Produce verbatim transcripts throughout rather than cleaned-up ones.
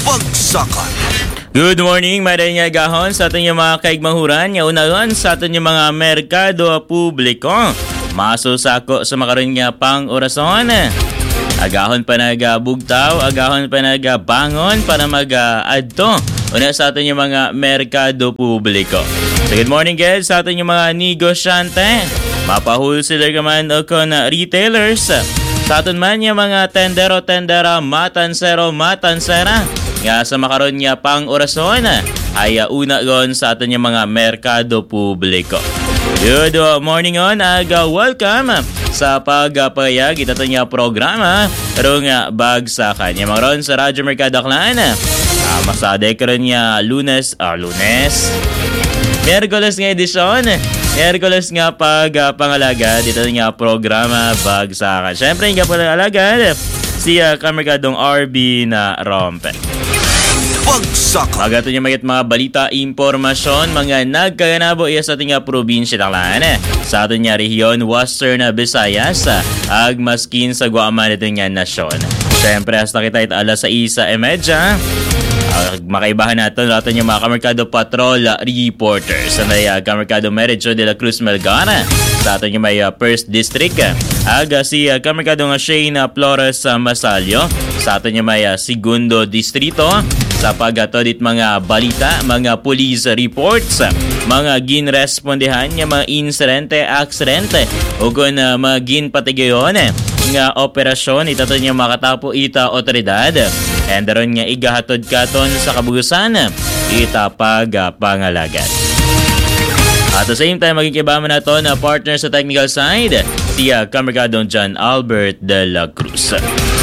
Bagsakan. Good morning, maday nga gahon sa ating mga kaigmahuran, nga unahan sa ating mga merkado publiko. Masusako sa makaroon nga pang orason. Agahon pa nagabugtaw, agahon pa nagabangon para mag-adto. Una sa ating mga merkado publiko. So good morning guys sa ating mga negosyante. Mapa-wholesaler ka man o kon retailers. Sa atin man yung mga tendero-tendera, matansero, matansera. Nga sa makaroon niya pang orason ay uh, una gon sa atin yung mga merkado publiko. Good morning on, aga welcome sa pagpayag ito niya programa rong uh, bagsakan. Yung mga ron sa Radyo Mercado Aklan. Uh, masade ka ron niya lunes, ah uh, lunes. Merkules nga edisyon. Merkules nga pag uh, pangalagad ito nga programa bagsakan. Syempre nga pala alagad si uh, Kamerkadong R B na Rompe. Bagsakan. Agato niya magit mga balita, impormasyon, mga nagkaganabo iya sa ating probinsya Tacloban. Sa ating nga rehiyon, Western Visayas, ag maskin sa Guaman ito nga nasyon. Siyempre, hasta kita itaala sa isa emedya. Uh, makaibahan natin natin yung mga Kamerkado Patrol reporters sa uh, Kamerkado Mericho de la Cruz Melgar sa atin yung may uh, first district aga si uh, Kamerkado nga Shane uh, Flores uh, Masalyo sa atin yung may uh, segundo distrito sa paggatodit mga balita, mga police reports, mga ginrespondehan ng mga insidente, aksidente o kung uh, mga ginpatigayon nga operasyon itato niya makatapo ita otoridad and daron nga igahatod katon sa kabugusan ita pagpangalagad. At the same time maging kibaman nato na partner sa technical side si uh, Kamerkadong John Albert de la Cruz.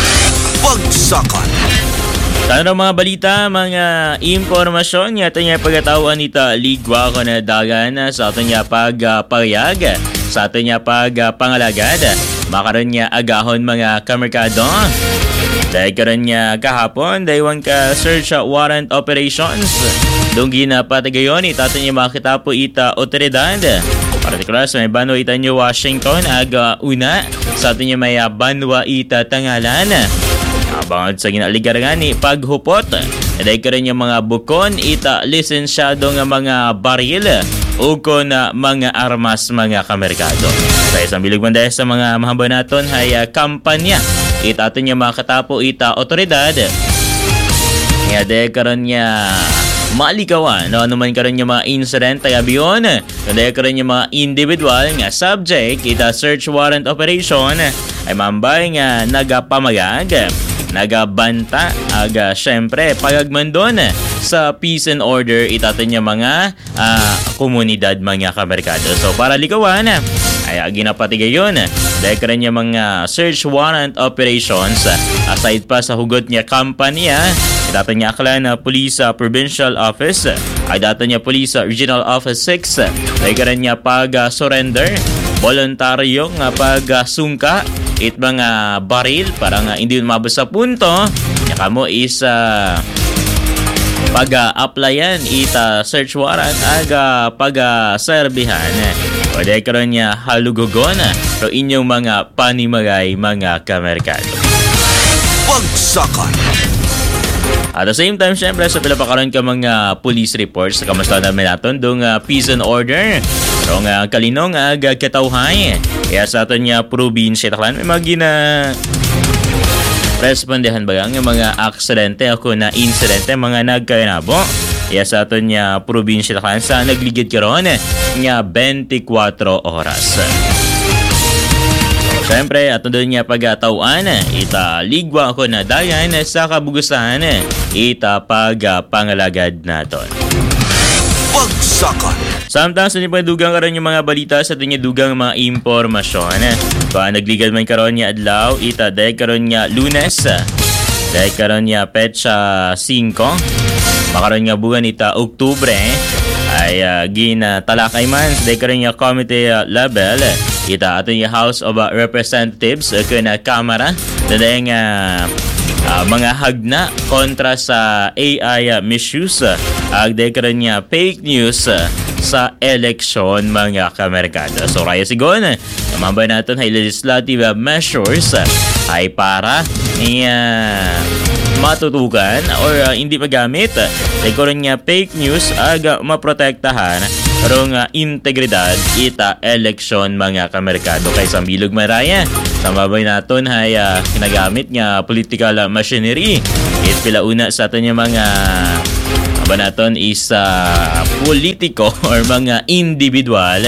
Bagsakan. Tanong mga balita, mga impormasyon nga ito nga pagkatawaan nita ligwa ko na dagan sa ito nga pagpayag sa ito nga pagpangalagad makaroon nga agahon mga Kamerkado. Dahil karoon nga kahapon, dahil ka search warrant operations doon ginapatagayon ita ito nga makita po ita otoridad. Partikular sa may Banwa ita nyo Washington aga una sa ito nga may Banwa ita Tangalan. Abang sa ginaligar nga ni paghupot. Dahil ka rin yung mga bukon, ita lisensyado nga mga baril o kon na mga armas mga Kamerkado. Sa isang bilig man dahil sa mga mahaba naton ay uh, kampanya. Ita atin yung mga katapo ita otoridad. Nga dahil ka rin niya malikawan. No? Ano man ka rin yung mga incident ay abiyon. Dahil ka rin yung mga individual nga subject ita search warrant operation ay mambay nga nagapamagag. Nagabanta aga syempre pagagman doon sa peace and order itatin niya mga uh, komunidad mga Kamerkado. So para likawan ay ginapatigay yun dahil ka rin niya mga search warrant operations aside pa sa hugot niya kampanya itatin niya aklan na Police uh, Provincial Office ay datan niya Police uh, Regional Office six dahil ka rin niya pag uh, surrender voluntaryo nga pag uh, sungka it mga baril para nga hindi mabasa sa punto yaka mo is uh, pag-applyan ita search warrant aga pag-serbihan o dahil karoon niya halugogon so inyong mga panimagay mga Kamerkado. Bagsakan. At the same time, syempre, sa pila pa karon ka mga police reports sa kamusta namin natin doong uh, peace and order. Pero nga uh, kalinong aga uh, katawhay. Kaya sa atin niya probinsya Tacloban may mga gina respondehan ba ang mga aksidente ako na insidente mga nagkainabo. Kaya sa atin niya probinsya Tacloban sa nagligid karon nga twenty-four oras. Siyempre, at doon niya pag-atawaan, ita ligwa ako na dayan sa kabugusan, ita pag-pangalagad naton. Bagsakan. Samtang sa niyo dugang karon yung mga balita sa ating dugang mga impormasyon. Pa nagligad man karon niya adlaw, ita dahil karon niya lunes, dahil karon niya petsa five, makaroon nga buwan ita Oktubre, ay uh, ginatalakay man dahil karon niya committee uh, level, ita ato niya House of uh, Representatives uh, kuna Kamara, dahil nga uh, mga hagna kontra sa A I uh, misuse, uh, dahil karon niya fake news uh, sa eleksyon mga Kamerkado. So kaya sigon, namambay natin ay legislative measures ay para uh, matutukan or uh, hindi magamit ay karon nga fake news aga maprotektahan rong uh, integridad ita eleksyon mga kamerkado kay sa bilog maraya sa babay naton hay uh, kinagamit nga political uh, machinery it pila una sa aton mga ba naton is uh, politiko or mga individual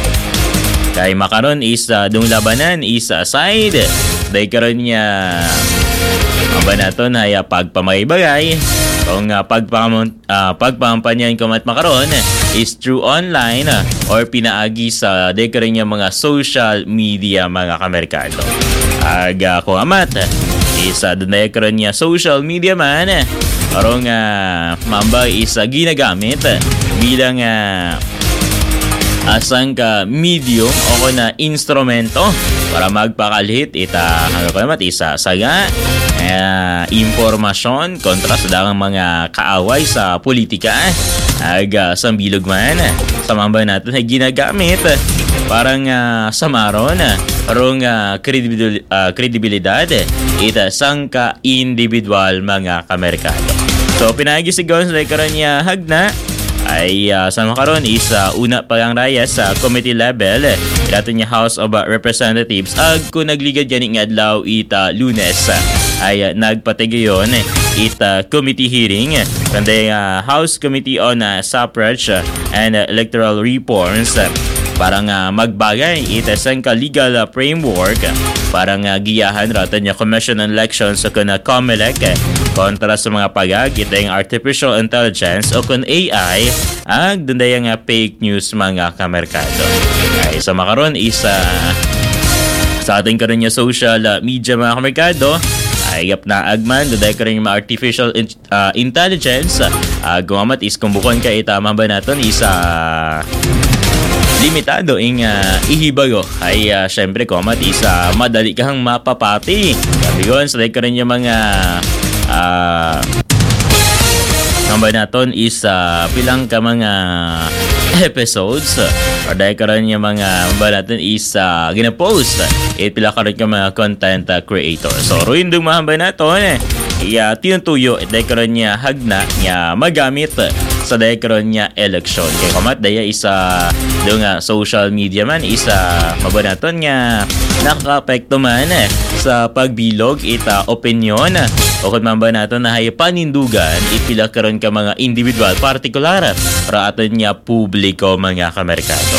kay makaron is uh, dung labanan is uh, side day karon niya ang ba naton ay uh, pagpamaybagay kung uh, pagpam uh, pagpampanyan ko mat makaron is through online uh, or pinaagi sa day karon niya mga social media mga kamerkado aga ko amat is uh, day karon niya social media man arong uh, mamba is uh, ginagamit uh, bilang uh, asang ka medium o na instrumento para magpakalhit ita ano ko naman isa saga uh, impormasyon kontra sa dagang mga kaaway sa politika aga sa bilog man sa mamba natin ay ginagamit parang uh, samaron arong uh, credibil- uh, kredibilidad ita sang ka individual mga kamerkado. So pinagi si Gons like karon niya hagna ay uh, sa makaron is uh, una pa lang raya sa committee level ito niya House of uh, Representatives ag kung nagligad yan nga adlaw ita Lunes ay uh, nagpatigayon ita committee hearing kundi uh, House Committee on uh, Suffrage and uh, Electoral Reforms uh, parang uh, magbagay ita sang ka legal uh, framework parang uh, giyahan rata niya Commission on Elections o kuna COMELEC kontra sa mga pagag ita yung artificial intelligence o kun A I ag dunday nga fake news mga kamerkado ay sa makaron isa uh, sa ating karon niya social uh, media mga kamerkado ay gap na agman dunday karon yung artificial in- uh, intelligence uh, gumamat is kumbukon ka itama ba naton isa limitado ing uh, ihibago ay uh, syempre komat isa madali kang mapapati sabi ko sa like rin yung mga uh, namba naton is uh, pilang ka mga episodes or dahil ka rin yung mga namba naton is uh, ginapost it pila ka rin ka mga content uh, creator so ruin dung mahamba naton eh iya tinutuyo dahil ka rin niya hagna niya magamit sa dahil karon niya election kay kamat daya isa do nga social media man isa mabanaton nga nakaka-apekto man eh, sa pagbilog ita opinion o kung mamba naton na hay panindugan ipila karon ka mga individual particular para aton niya publiko mga kamerkado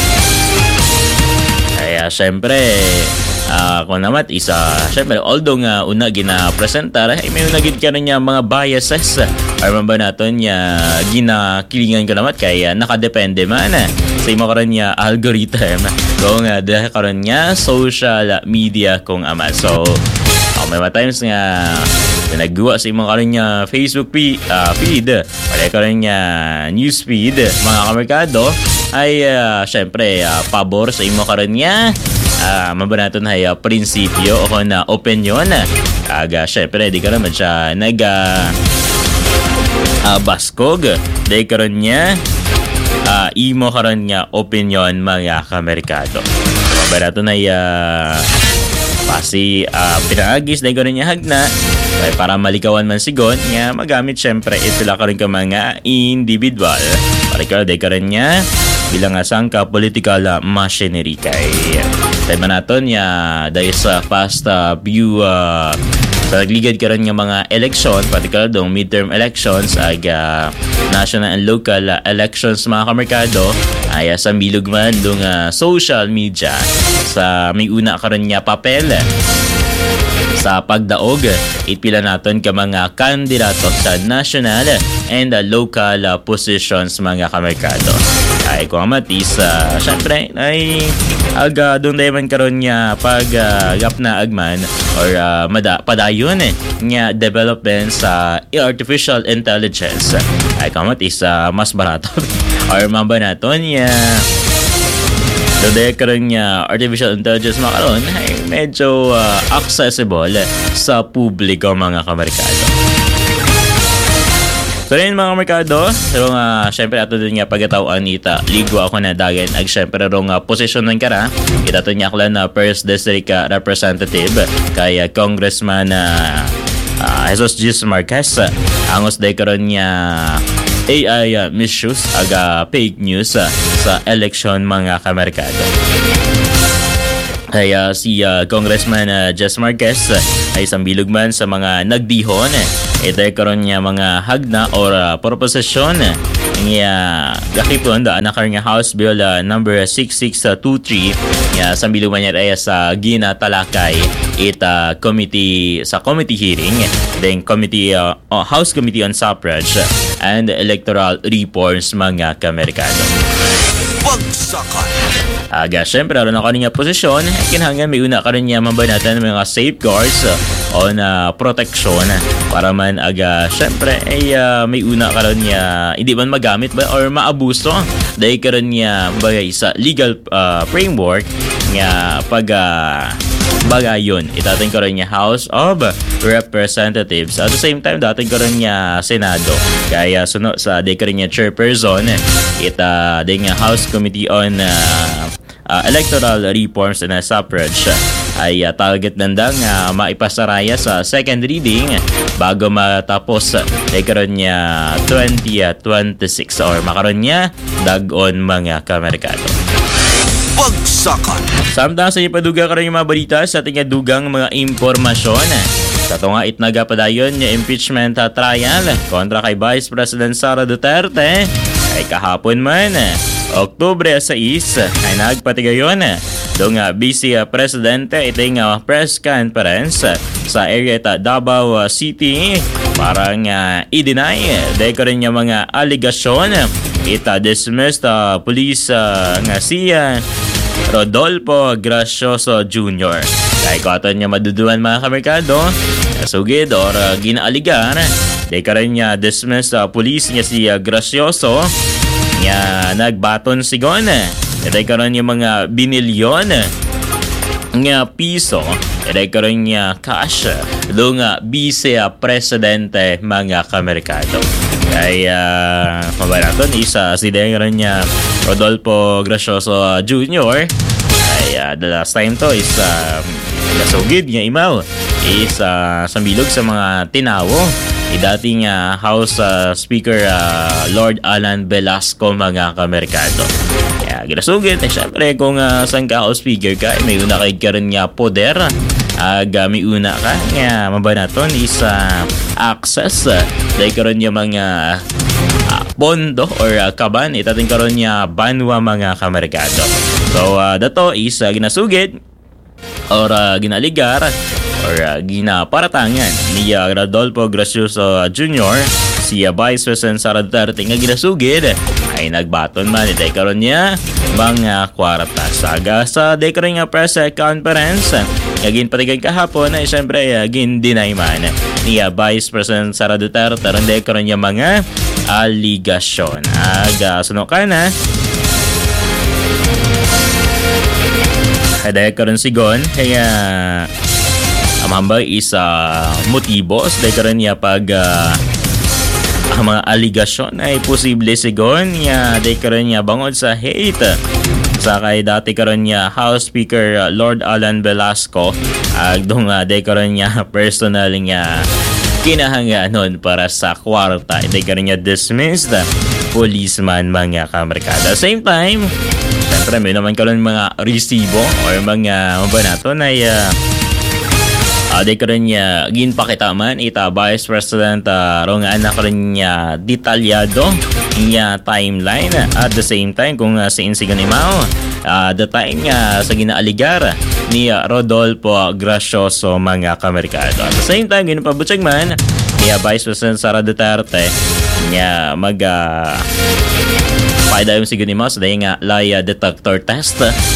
kaya syempre Uh, kung naman isa syempre although nga una gina-presentar ay may unagid ka na niya mga biases or man ba natin niya ginakilingan ka naman kaya nakadepende man sa imo karon niya algorithm kung uh, dahil karon niya social media kung ama so uh, may mga times nga nagguwa sa imo karon niya Facebook feed, uh, feed or karon niya news feed mga kamerkado ay uh, syempre uh, pabor sa imo karon niya Ah, uh, mabanaton hay uh, prinsipyo o kung na opinion aga syempre di ka naman siya nag uh, uh, baskog di karon niya uh, imo karon nga opinion mga kamerkado so, mabanaton hay uh, pasi uh, pinaagis di karon niya hagna ay para malikawan man sigon nga magamit syempre itila karon ka mga individual para ka di karon niya bilang asang ka political uh, machinery kay tema naton ya dahil sa past uh, view uh, sa nagligad ka rin ng mga election particular dong midterm elections ag uh, national and local uh, elections mga kamerkado ay uh, sa milog man dong uh, social media sa may una ka rin niya papel sa pagdaog ipila naton ka mga kandidato sa national and uh, local uh, positions mga kamerkado ay kung amatis uh, syempre ay aga doon dahi man karon niya pag uh, gap na agman or uh, mada, padayon eh nga development sa artificial intelligence ay kung amatis uh, mas barato or mamba naton niya doon dahi karon niya artificial intelligence makaroon ay medyo uh, accessible sa publiko mga kamerkado. So rin mga kamerkado, so nga, uh, syempre ato din nga pagkatawaan ita, ligwa ako na dagan, ag syempre rong uh, posisyon ng kara, ita to niya kala na first district uh, representative, kaya congressman na uh, uh, Jesus Gis Marquez uh, angos day karon niya A I uh, misuse aga fake news uh, sa election mga kamerkado. Ay uh, si uh, Congressman uh, Jess Marquez uh, ay sambilog man sa mga nagdihon. Ito ay karon niya mga hagna or uh, proposisyon niya gakipon da anak nga House Bill uh, number six six two three niya sambilog man niya ay sa ginatalakay ita committee sa committee hearing then committee uh, oh, House Committee on Suffrage and Electoral Reforms mga kamerkado. Bagsakan. Aga, syempre, aron ako niya posisyon, kinahanglan may una karon niya mabanatan ng mga safeguards uh, on uh, protection para man aga, syempre, ay uh, may una karon niya hindi man magamit ba or maabuso dahil karon niya bagay sa legal uh, framework nga pag uh, bagay yun, itating karon niya House of Representatives. At the same time, dating karon niya Senado. Kaya suno sa day karon niya chairperson, ita day nga House Committee on uh, uh, Electoral Reforms and uh, Suffrage ay uh, target nandang uh, maipasaraya sa second reading bago matapos day karon niya twenty twenty-six or makaron niya dag-on mga kamerkado. Bagsakan. Samtang sa ipaduga ka rin yung mga balita sa ating dugang mga impormasyon. Sa ito nga itnaga pa dayon yung impeachment trial kontra kay Vice President Sara Duterte ay kahapon man, Oktubre sais ay nagpatigayon. Doon nga busy Presidente ito nga press conference sa area ta Davao City para nga i-deny dahil ko rin yung mga aligasyon ita dismissed uh, police uh, nga siya Rodolfo Gracioso Junior Kaya ko ato niya maduduan mga kamerkado sugid or uh, ginaaligan dahil ka rin niya dismissed uh, police nga si uh, Gracioso nga nagbaton sigon dahil ka rin yung mga binilyon nga piso dahil ka rin niya cash doon nga bise uh, Presidente mga kamerkado. Kaya mabaraton isa si Dengaran niya Rodolfo Gracioso Junior ay uh, the last time to is uh, kasugid niya imaw is uh, sambilog sa mga tinawo i dating uh, House uh, Speaker uh, Lord Alan Velasco mga kamerkado. Kaya ginasugid eh syempre kung uh, saan ka House Speaker ka eh, may una kay karon nga poder aga may una ka nga mabanaton is uh, access uh, dahil karon niya mga uh, pondo or uh, kaban itating karon niya banwa mga kamerkado. So uh, dato is uh, ginasugid or uh, ginaligar or uh, ginaparatangan ni uh, Rodolfo Gracioso Junior si uh, Vice President Sara Duterte nga ginasugid ay nagbaton man ito karon niya mga kwarta saga sa dekring nga press conference gin patigan kahapon ay syempre uh, gin deny man ni uh, Vice President Sara Duterte ron dekring niya mga aligasyon aga suno kana dahil karon sigon kaya amambay isa motibos dahil karon niya pag uh, ang mga aligasyon ay posible sigon niya dahil karon niya bangod sa hate sa kay dati karon niya House Speaker uh, Lord Alan Velasco ag uh, uh, dahil karon niya personal niya kinahanganon para sa kwarta dahil karon niya dismissed policeman mga kamerkada. Same time siyempre may naman karon mga resibo or mga mabanato na uh, Uh, di ka rin niya ginpakita man ita Vice President uh, rong anak rin niya detalyado niya timeline at the same time kung uh, si Insigan Imao uh, the time nga uh, sa ginaaligar ni uh, Rodolfo Gracioso mga kamerkado. At the same time ginpabutsag man ni uh, Vice President Sara Duterte niya mag uh, paida yung Insigan Imao sa dahi nga lie detector test.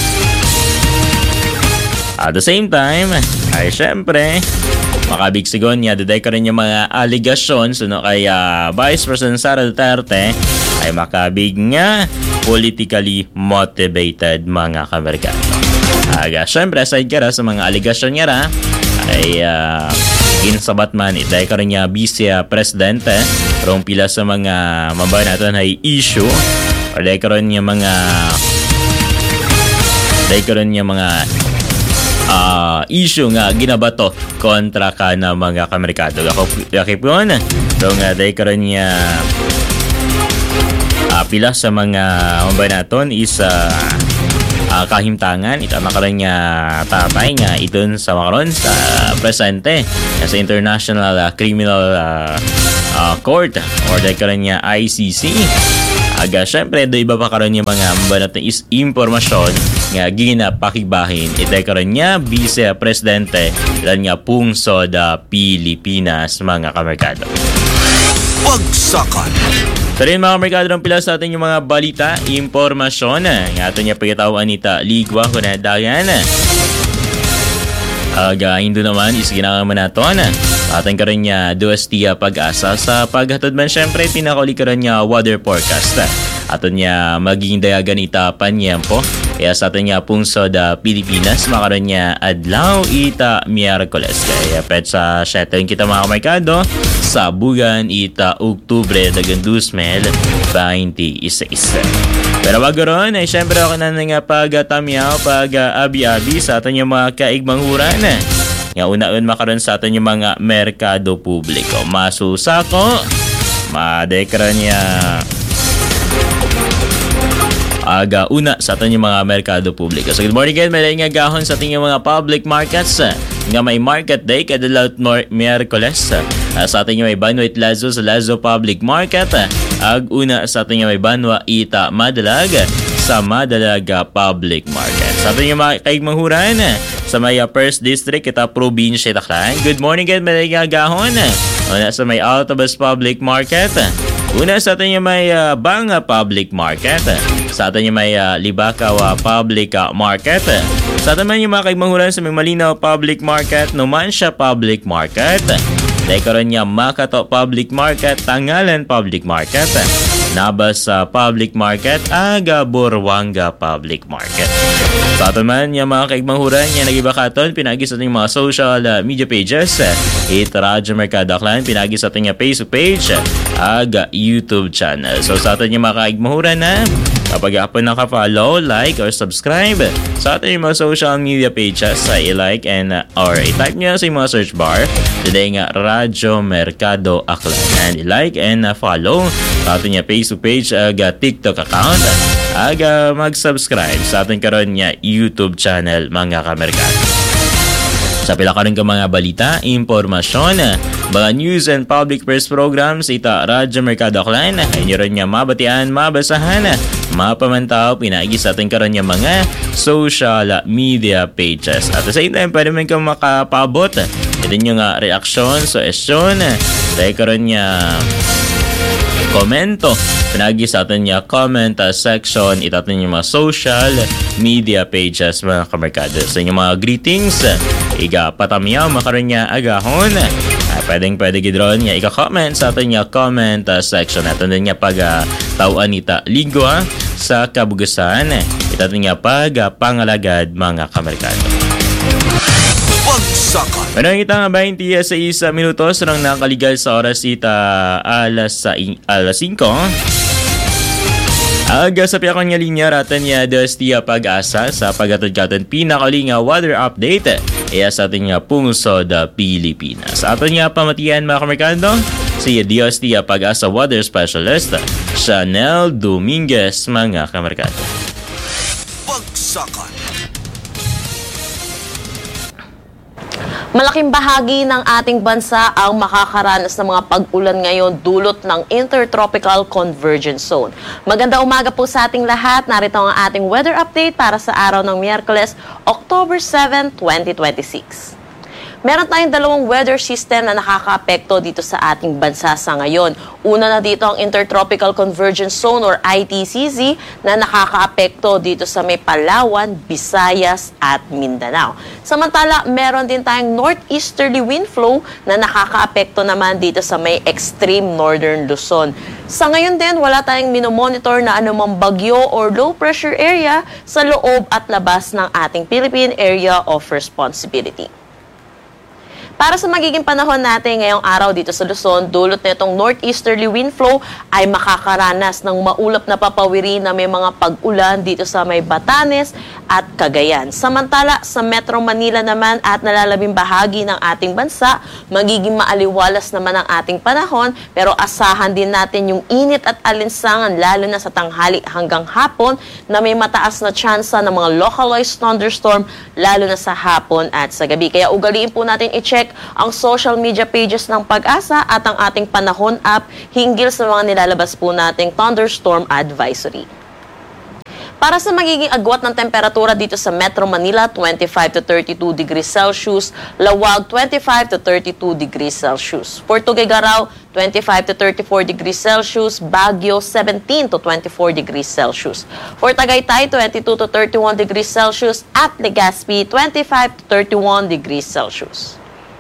At the same time, ay syempre, makabigsigon niya, daday ka rin yung mga aligasyon so no, kay uh, Vice President Sara Duterte ay makabig nga politically motivated mga kamerkado. Aga, syempre, aside ka ra sa mga aligasyon niya ra, ay uh, insabat man, daday ka rin niya Vice Presidente, rong pila sa mga mabay natin ay issue, or daday ka rin niya mga daday ka rin niya mga uh, issue nga ginabato kontra ka na mga kamerkado. Ako yakipon so nga day karon niya uh, pila sa mga umbay naton is uh, uh, kahimtangan ito makaroon niya tatay nga iton sa makaroon sa presente sa International uh, Criminal uh, uh, Court or day karon niya I C C. Aga, syempre, do iba pa karon yung mga mabanat na is impormasyon nga ginapakibahin. Ito karon niya, Vice Presidente, ilan nga pungsod uh, Pilipinas, mga kamerkado. Bagsakan. So rin mga kamerkado ng pila sa atin yung mga balita, impormasyon. Nga ito niya pagkatawaan nita Ligwa kung nadagan. Aga, hindi naman is ginagaman natin. Ating karon niya duas tiya pag-asa sa paghatod man syempre pinakuli karon niya weather forecast. Aton niya magiging dayagan ita panyempo. Kaya sa atin niya pungsod uh, Pilipinas makaroon niya adlaw ita Miyerkules. Kaya pet sa shetong kita mga kamerkado sa bugan ita Oktubre dagan dusmel twenty-six. Pero bago ron ay syempre ako na nga pag-tamyaw pag-abi-abi sa atin yung mga kaigmang huran. Nga una-un makaroon sa atin yung mga merkado publiko. Masusako, madekra niya aga una sa atin yung mga merkado publiko. So good morning again, may nga gahon sa ating yung mga public markets. Nga may market day kadalaw Miyerkules. Sa atin yung may Banwa it Lazo sa Lazo Public Market. Ag una sa atin yung may Banwa ita Madalag sa Madalaga Public Market. Sa atin yung mga kaigmanghuran sa may uh, First District kita probinsya Taclan. Good morning again, may gagahon. Una sa may Altabas Public Market. Una sa atin yung may uh, Banga Public Market. Sa atin yung may uh, Libakaw uh, Public uh, Market. Sa atin man yung mga kaigmanghuran sa may Malinaw Public Market, Numancia Public Market. Dekaron niya Makato Public Market, Tangalan Public Market. Nabas sa uh, Public Market, Aga Borwanga Public Market. Sa atin man, yung mga kaigmanghuran niya nag-iba katon, pinagis ating mga social uh, media pages. It Radyo Mercado Aklan, pinagis ating Facebook page, Aga YouTube channel. So sa atin yung mga kaigmanghuran na, kapag hapon naka-follow, like, or subscribe sa ating mga social media pages, ay i-like and uh, or i-type nyo sa mga search bar. Today nga, Radyo Mercado Aklan. And i-like and uh, follow sa ating Facebook page, aga TikTok account, aga mag-subscribe sa ating karon niya YouTube channel, mga kamerkado. Sa pila ka rin ka mga balita, impormasyon, mga news and public press programs, ita Radyo Mercado Aklan, inyo rin niya mabatian, mabasahan, mapamantaw, pinaigi sa ating karon niya mga social media pages. At the same time, pwede man kang makapabot. Ito nyo nga reaksyon, suesyon, dahil karon niya komento. Pinagi sa atin niya comment uh, section. Itatin yung mga social media pages, mga kamerkado. Sa inyong mga greetings, iga patamiyaw, makaroon niya agahon. Uh, pwedeng pwede gidron niya ika-comment sa atin niya comment uh, section. Ito din niya pag uh, tauan nita ligwa sa kabugasan. Itatin niya pag uh, pangalagad, mga kamerkado. Bagsakan. Pero kita nga twenty-six minutos nang nakaligal sa oras ita alas alas singko. Aga sa piyakon nga linya ratan niya dos tiya pag-asa sa pagatod-katod pinakali nga weather update iya sa ating nga pungsod Pilipinas. Sa aton nga pamatian, mga kamerkado, si Dios tiya pag-asa weather specialist Chanel Dominguez, mga kamerkado. Bagsakan. Malaking bahagi ng ating bansa ang makakaranas ng mga pag-ulan ngayon dulot ng Intertropical Convergence Zone. Maganda umaga po sa ating lahat. Narito ang ating weather update para sa araw ng Miyerkules, October seventh, twenty twenty-six. Meron tayong dalawang weather system na nakakaapekto dito sa ating bansa sa ngayon. Una na dito ang Intertropical Convergence Zone or I T C Z na nakakaapekto dito sa may Palawan, Visayas at Mindanao. Samantala, meron din tayong northeasterly wind flow na nakakaapekto naman dito sa may extreme northern Luzon. Sa ngayon din, wala tayong minomonitor na anumang bagyo or low pressure area sa loob at labas ng ating Philippine Area of Responsibility. Para sa magiging panahon natin ngayong araw dito sa Luzon, dulot na itong northeasterly wind flow ay makakaranas ng maulap na papawiri na may mga pag-ulan dito sa may Batanes at Cagayan. Samantala, sa Metro Manila naman at nalalabing bahagi ng ating bansa, magiging maaliwalas naman ang ating panahon, pero asahan din natin yung init at alinsangan lalo na sa tanghali hanggang hapon na may mataas na tsansa ng mga localized thunderstorm lalo na sa hapon at sa gabi. Kaya ugaliin po natin i-check ang social media pages ng Pag-asa at ang ating panahon app hinggil sa mga nilalabas po nating thunderstorm advisory. Para sa magiging agwat ng temperatura dito sa Metro Manila, twenty-five to thirty-two degrees Celsius, Lawag twenty-five to thirty-two degrees Celsius. For Tuguegarao, twenty-five to thirty-four degrees Celsius, Baguio seventeen to twenty-four degrees Celsius. For Tagaytay, twenty-two to thirty-one degrees Celsius at Legazpi, twenty-five to thirty-one degrees Celsius.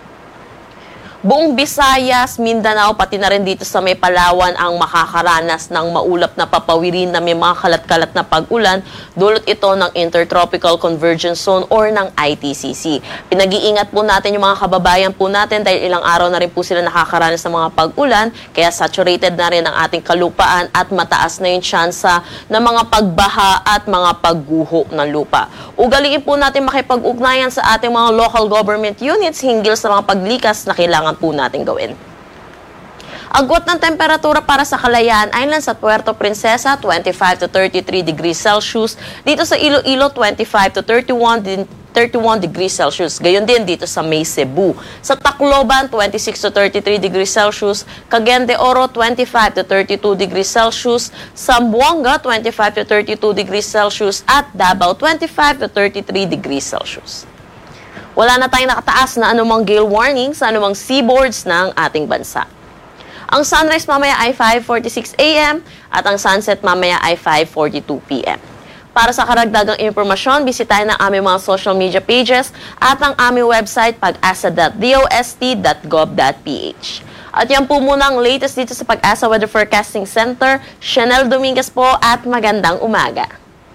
Buong Visayas, Mindanao, pati na rin dito sa may Palawan ang makakaranas ng maulap na papawirin na may mga kalat-kalat na pag-ulan, dulot ito ng Intertropical Convergence Zone or ng I T C C. Pinag-iingat po natin yung mga kababayan po natin dahil ilang araw na rin po sila nakakaranas ng mga pag-ulan, kaya saturated na rin ang ating kalupaan at mataas na yung tsansa ng mga pagbaha at mga pagguho ng lupa. Ugaliin po natin makipag-ugnayan sa ating mga local government units hinggil sa mga paglikas na kailangan po natin gawin. Agwat ng temperatura para sa Kalayaan Island sa Puerto Princesa, twenty-five to thirty-three degrees Celsius. Dito sa Iloilo, twenty-five to thirty-one degrees Celsius. Gayon din dito sa May Cebu. Sa Tacloban, twenty-six to thirty-three degrees Celsius. Cagayan de Oro, twenty-five to thirty-two degrees Celsius. Zamboanga, twenty-five to thirty-two degrees Celsius. At Davao, twenty-five to thirty-three degrees Celsius. Wala na tayong nakataas na anumang gale warning sa anumang seaboards ng ating bansa. Ang sunrise mamaya ay five forty-six a m at ang sunset mamaya ay five forty-two p m Para sa karagdagang impormasyon, bisitahin ang aming mga social media pages at ang aming website pag-asa dot dost dot gov dot p h. At yan po muna ang latest dito sa Pag-asa Weather Forecasting Center. Chanel Dominguez po at magandang umaga.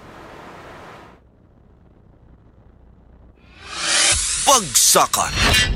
Bagsakan.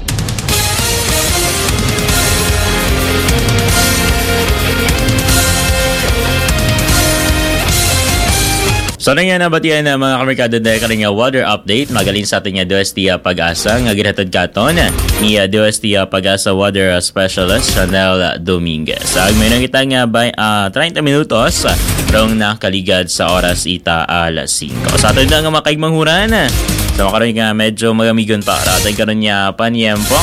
So na nga nabatian na mga kamerkado dahil ka nga weather update. Magaling sa ating D O S T Pag-asa nga ginhatod katon ni D O S T Pag-asa Weather Specialist Chanel Dominguez. Ag may nang kita nga by uh, thirty minutos rong nakaligad sa oras ita alas singko. Sa atin na nga makaigmanghuran. So makaroon nga medyo magamigon pa. Ratay karon niya panyempo.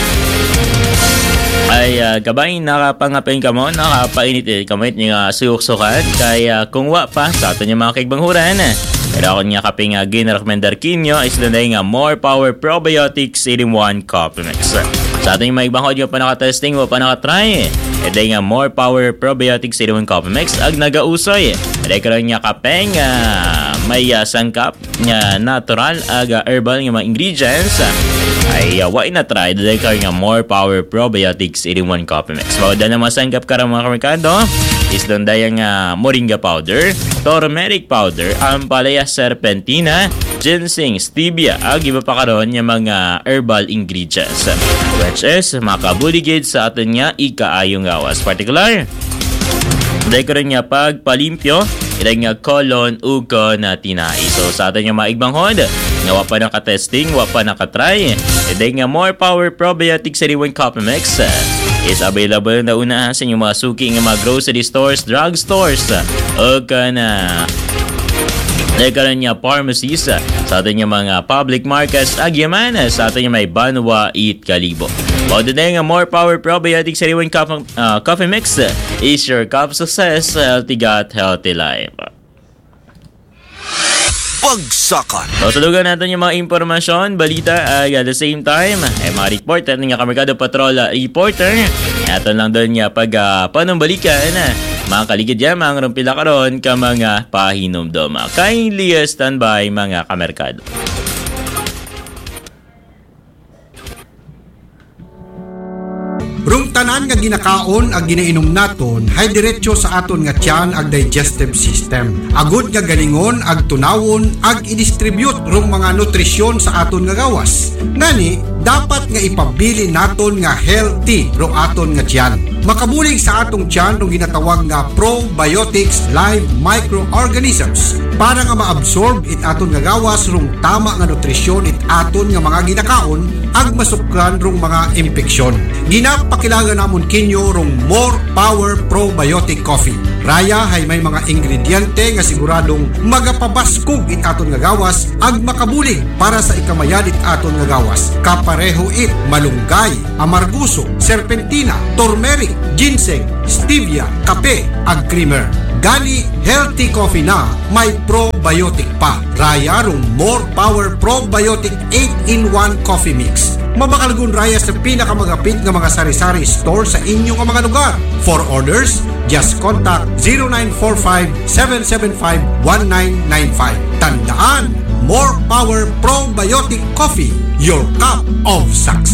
Ay uh, gabay nakapangapin ka mo, nakapainit eh kamit niya suyok-sukan. Kaya kung wa pa sa atin yung mga kaigbanghuran. Pero ako niya kaping uh, ginarekomendar kinyo is na nga More Power Probiotics eighty-one Coffee Mix. Sa atin yung mga ibanghod yung pa nakatesting o pa nakatry. E day nga More Power Probiotics eighty-one Coffee Mix ag nagausoy. E day karoon niya kapeng uh, may uh, sangkap nga natural ag uh, herbal nga mga ingredients. Ay uh, why na try day karoon nga More Power Probiotics eighty-one Coffee Mix. Bawad na masangkap ka mga kamerkado is doon dayang uh, moringa powder, turmeric powder, ampalaya serpentina, ginseng, stevia, ag iba pa karon yung mga herbal ingredients. Which is makabuligid sa atin nga ikaayong gawas. Particular, dahil ko rin nga pagpalimpyo, ilang nga colon uko na tinai. So sa atin nga maigbanghod, nga wapa naka-testing, wapa naka-try, dahil nga More Power Probiotics eighty-one Coffee Mix is available na una sa inyong mga suki ng mga grocery stores, drug stores, o ka na nagkaroon niya pharmacies sa atin yung mga public markets agyaman sa atin yung may Banwa Eat Kalibo. Bawad na yung More Power Probiotics eighty-one Coffee, uh, Coffee Mix is your cup of success, healthy gut, healthy life. Bagsakan. So, tulugan natin yung mga impormasyon, balita, ay uh, at the same time, ay mga report natin nga Kamerkado Patrol uh, reporter. Ato lang doon nga pag uh, panumbalikan, uh, mga kaligid yan, mga rumpila karon ka mga pahinomdom. Kindly uh, standby mga Kamerkado. Rung tanan nga ginakaon ag ginainom naton hay diretso sa aton nga tiyan ag digestive system. Agud nga galingon ag tunawon ag i-distribute rung mga nutrisyon sa aton nga gawas. Ngani, dapat nga ipabili naton nga healthy rung aton nga tiyan. Makabulig sa atong tiyan rung ginatawag nga probiotics live microorganisms para nga maabsorb it aton nga gawas rung tama nga nutrisyon it aton nga mga ginakaon ag masukran rung mga impeksyon. Ginapakilala namon kinyo rung More Power Probiotic Coffee. Raya hay may mga ingrediente nga siguradong magapabaskog it aton nga gawas ag makabulig para sa ikamayad it aton nga gawas. Kapareho it malunggay, amarguso, serpentina, turmeric, ginseng, stevia, kape ag creamer. Gani healthy coffee na may probiotic pa. Raya rung More Power Probiotic eight in one Coffee Mix. Mabakalagun raya sa pinakamagapit nga mga sari-sari store sa inyong mga lugar. For orders, just contact zero nine four five, seven seven five, one nine nine five. Tandaan, More Power Probiotic Coffee, your cup of success.